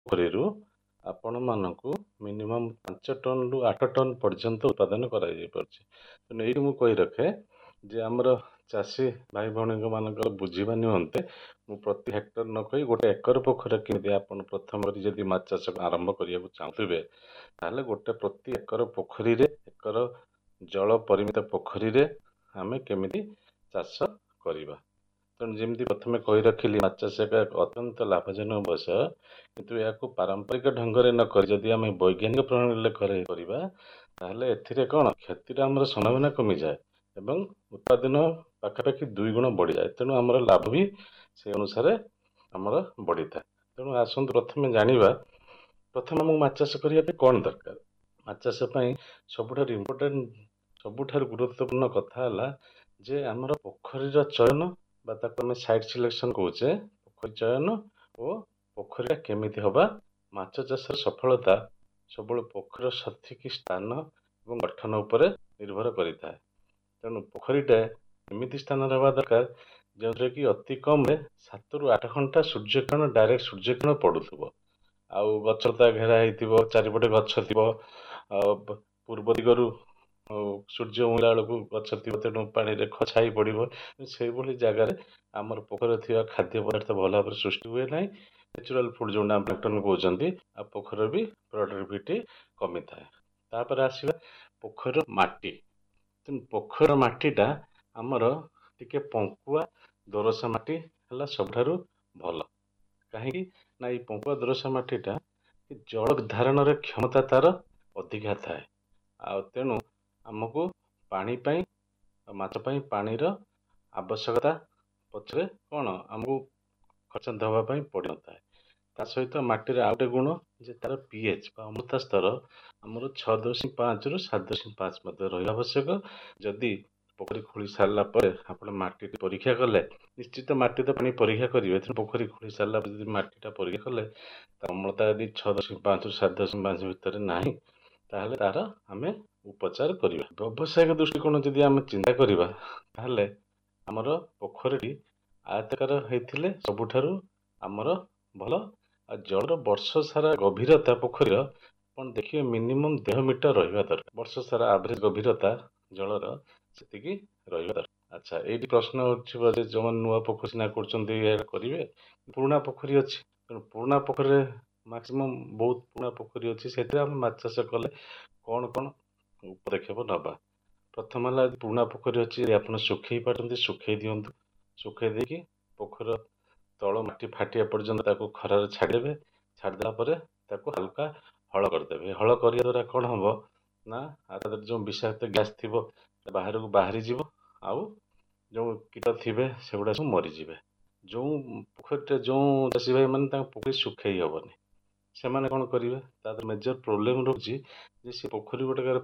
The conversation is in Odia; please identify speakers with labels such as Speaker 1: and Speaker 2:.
Speaker 1: ପୋଖରୀରୁ ଆପଣମାନଙ୍କୁ ମିନିମମ୍ 5 ଟନ୍ରୁ 8 ଟନ୍ ପର୍ଯ୍ୟନ୍ତ ଉତ୍ପାଦନ କରାଯାଇପାରୁଛି। ତେଣୁ ଏଇଠି ମୁଁ କହି ରଖେ ଯେ ଆମର ଚାଷୀ ଭାଇ ଭଉଣୀମାନଙ୍କର ବୁଝିବା ନିମନ୍ତେ ମୁଁ ପ୍ରତି ହେକ୍ଟର ନ କହି ଗୋଟେ ଏକର ପୋଖରୀ କେମିତି ଆପଣ ପ୍ରଥମରେ ଯଦି ମାଛ ଚାଷ ଆରମ୍ଭ କରିବାକୁ ଚାହୁଁଥିବେ ତାହେଲେ ଗୋଟେ ପ୍ରତି ଏକର ପୋଖରୀରେ ଏକର ଜଳ ପରିମିତ ପୋଖରୀରେ ଆମେ କେମିତି ଚାଷ କରିବା। ତେଣୁ ଯେମିତି ପ୍ରଥମେ କହି ରଖିଲି ମାଛ ଚାଷ ଏକ ଅତ୍ୟନ୍ତ ଲାଭଜନକ ବିଷୟ, କିନ୍ତୁ ଏହାକୁ ପାରମ୍ପରିକ ଢଙ୍ଗରେ ନ କରି ଯଦି ଆମେ ବୈଜ୍ଞାନିକ ପ୍ରଣାଳୀରେ କରିବା ତାହେଲେ ଏଥିରେ କ'ଣ କ୍ଷତିର ଆମର ସମ୍ଭାବନା କମିଯାଏ ଏବଂ ଉତ୍ପାଦନ ପାଖାପାଖି 2 ଗୁଣ ବଢ଼ିଯାଏ। ତେଣୁ ଆମର ଲାଭ ବି ସେ ଅନୁସାରେ ଆମର ବଢ଼ିଥାଏ। ତେଣୁ ଆସନ୍ତୁ ପ୍ରଥମେ ଜାଣିବା ପ୍ରଥମେ ଆମକୁ ମାଛ ଚାଷ କରିବା ପାଇଁ କ'ଣ ଦରକାର। ମାଛ ଚାଷ ପାଇଁ ସବୁଠାରୁ ଗୁରୁତ୍ୱପୂର୍ଣ୍ଣ କଥା ହେଲା ଯେ ଆମର ପୋଖରୀର ଚୟନ ବା ତାକୁ ଆମେ ସାଇଟ୍ ସିଲେକ୍ସନ୍ କହୁଛେ। ପୋଖରୀ ଚୟନ ଓ ପୋଖରୀଟା କେମିତି ହବା, ମାଛ ଚାଷର ସଫଳତା ସବୁବେଳେ ପୋଖରୀର ସଠିକ୍ ସ୍ଥାନ ଏବଂ ଗଠନ ଉପରେ ନିର୍ଭର କରିଥାଏ। ତେଣୁ ପୋଖରୀଟା ଏମିତି ସ୍ଥାନରେ ହେବା ଦରକାର ଯେଉଁଥିରେ କି ଅତି କମ୍ରେ 7ରୁ 8 ଘଣ୍ଟା ଡାଇରେକ୍ଟ ସୂର୍ଯ୍ୟକିରଣ ପଡ଼ୁଥିବ। ଆଉ ଗଛଲତା ଘେରା ହେଇଥିବ, ଚାରିପଟେ ଗଛ ଥିବ, ଆଉ ପୂର୍ବ ଦିଗରୁ ସୂର୍ଯ୍ୟ ଉଇଁଲା ବେଳକୁ ଗଛ ଥିବ, ତେଣୁ ପାଣିରେ ଛାଇ ପଡ଼ିବ। ସେଇଭଳି ଜାଗାରେ ଆମର ପୋଖରୀରେ ଥିବା ଖାଦ୍ୟ ପଦାର୍ଥ ଭଲ ଭାବରେ ସୃଷ୍ଟି ହୁଏ ନାହିଁ। ନ୍ୟାଚୁରାଲ୍ ଫୁଡ୍ ଯେଉଁଟା ପ୍ଲାଙ୍କଟନ୍ କହୁଛନ୍ତି, ଆଉ ପୋଖରୀର ବି ପ୍ରଡକ୍ଟିଭିଟି କମିଥାଏ। ତାପରେ ଆସିବା ପୋଖରୀର ମାଟି। ତେଣୁ ପୋଖରୀର ମାଟିଟା ଆମର ଟିକେ ପଙ୍କୁଆ ଦୋରସା ମାଟି ହେଲା ସବୁଠାରୁ ଭଲ। କାହିଁକି ନା ଏଇ ପଙ୍କୁଆ ଦୋରସା ମାଟିଟା ଜଳ ଧାରଣର କ୍ଷମତା ତାର ଅଧିକା ଥାଏ। ଆଉ ତେଣୁ ଆମକୁ ପାଣି ପାଇଁ ମାଛ ପାଇଁ ପାଣିର ଆବଶ୍ୟକତା ପଛରେ କ'ଣ ଆମକୁ ଖର୍ଚ୍ଚ ଦେବା ପାଇଁ ପଡ଼ିନଥାଏ। ତା ସହିତ ମାଟିରେ ଆଉ ଗୋଟେ ଗୁଣ ଯେ ତାର pH ବା ଅମ୍ଳତା ସ୍ତର ଆମର 6.5ରୁ 7.5 ମଧ୍ୟ ରହିବା ଆବଶ୍ୟକ। ଯଦି ପୋଖରୀ ଖୋଳି ସାରିଲା ପରେ ଆପଣ ମାଟିଟି ପରୀକ୍ଷା କଲେ, ନିଶ୍ଚିତ ମାଟି ତ ପାଣି ପରୀକ୍ଷା କରିବେ, ତେଣୁ ପୋଖରୀ ଖୋଳି ସାରିଲା ପରେ ଯଦି ମାଟିଟା ପରୀକ୍ଷା କଲେ ତା ଅମ୍ଳତା ଯଦି 6.5ରୁ 7.5 ଭିତରେ ନାହିଁ ତାହେଲେ ତାର ଆମେ ଉପଚାର କରିବା। ବ୍ୟବସାୟିକ ଦୃଷ୍ଟିକୋଣ ଯଦି ଆମେ ଚିନ୍ତା କରିବା ତାହେଲେ ଆମର ପୋଖରୀଟି ଆୟତାକାର ହେଇଥିଲେ ସବୁଠାରୁ ଆମର ଭଲ। ଆଉ ଜଳର ବର୍ଷ ସାରା ଗଭୀରତା ପୋଖରୀର ଆପଣ ଦେଖିବେ ମିନିମମ୍ 1.5 ମିଟର ରହିବା ଦରକାର। ବର୍ଷ ସାରା ଆଭରେଜ ଗଭୀରତା ଜଳର ସେତିକି ରହିବା ଦରକାର। ଆଚ୍ଛା, ଏଇଠି ପ୍ରଶ୍ନ ଉଠିବ ଯେ ଯେଉଁମାନେ ନୂଆ ପୋଖରୀ ସିନା କରୁଛନ୍ତି ଏହା କରିବେ, ପୁରୁଣା ପୋଖରୀ ଅଛି। ତେଣୁ ପୁରୁଣା ପୋଖରୀରେ ମ୍ୟାକ୍ସିମମ୍ ବହୁତ ପୁରୁଣା ପୋଖରୀ ଅଛି, ସେଥିରେ ଆମେ ମାଛ ଚାଷ କଲେ କ'ଣ ପଦକ୍ଷେପ ନେବା। ପ୍ରଥମ ହେଲା ପୁରୁଣା ପୋଖରୀ ଅଛି ଆପଣ ଶୁଖେଇ ପାରନ୍ତି, ଶୁଖେଇ ଦିଅନ୍ତୁ। ଶୁଖେଇ ଦେଇକି ପୋଖରୀର ତଳ ମାଟି ଫାଟିବା ପର୍ଯ୍ୟନ୍ତ ତାକୁ ଖରାରେ ଛାଡ଼ିଦେବେ। ଛାଡ଼ିଦେଲା ପରେ ତାକୁ ହାଲକା ହଳ କରିଦେବେ। ହଳ କରିବା ଦ୍ୱାରା କ'ଣ ହେବ ନା ତା ଦେହରେ ଯେଉଁ ବିଷାକ୍ତ ଗ୍ୟାସ୍ ଥିବ ବାହାରକୁ ବାହାରିଯିବ, ଆଉ ଯେଉଁ କୀଟ ଥିବେ ସେଗୁଡ଼ା ସବୁ ମରିଯିବେ। ଯେଉଁ ପୋଖରୀଟା ଯେଉଁ ଚାଷୀ ଭାଇମାନେ ତାଙ୍କ ପୋଖରୀ ଶୁଖେଇ ହେବନି, ସେମାନେ କ'ଣ କରିବେ, ତା ଦେହରେ ମେଜର ପ୍ରୋବ୍ଲେମ୍ ରହୁଛି ଯେ ସେ ପୋଖରୀ ଗୋଟାକରେ